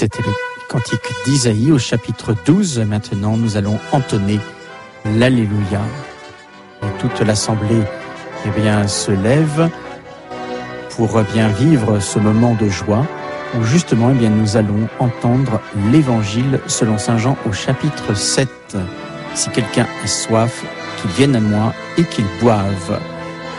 C'était le cantique d'Isaïe au chapitre 12. Maintenant, nous allons entonner l'Alléluia. Et toute l'assemblée se lève pour bien vivre ce moment de joie où justement nous allons entendre l'évangile selon saint Jean au chapitre 7. Si quelqu'un a soif, qu'il vienne à moi et qu'il boive.